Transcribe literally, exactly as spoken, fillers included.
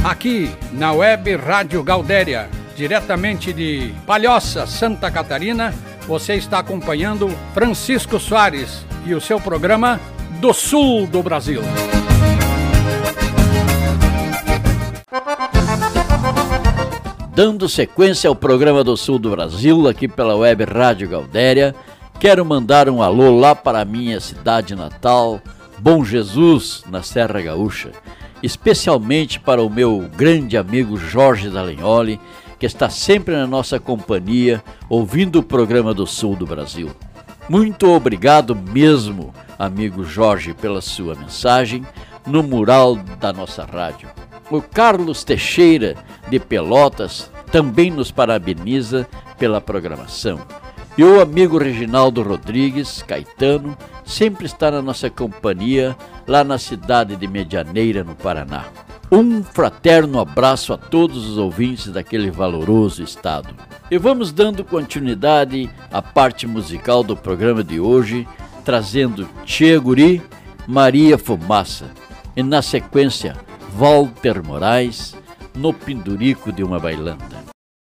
aqui na Web Rádio Gaudéria, diretamente de Palhoça, Santa Catarina. Você está acompanhando Francisco Soares e o seu programa do Sul do Brasil. Dando sequência ao programa do Sul do Brasil, aqui pela Web Rádio Gaudéria, quero mandar um alô lá para a minha cidade natal, Bom Jesus, na Serra Gaúcha, especialmente para o meu grande amigo Jorge Dallagnoli, que está sempre na nossa companhia, ouvindo o programa do Sul do Brasil. Muito obrigado mesmo, amigo Jorge, pela sua mensagem no mural da nossa rádio. O Carlos Teixeira, de Pelotas, também nos parabeniza pela programação. E o amigo Reginaldo Rodrigues, Caetano, sempre está na nossa companhia, lá na cidade de Medianeira, no Paraná. Um fraterno abraço a todos os ouvintes daquele valoroso estado. E vamos dando continuidade à parte musical do programa de hoje, trazendo Tchê Guri, Maria Fumaça. E na sequência, Walter Moraes, No Pendurico de uma Bailanta.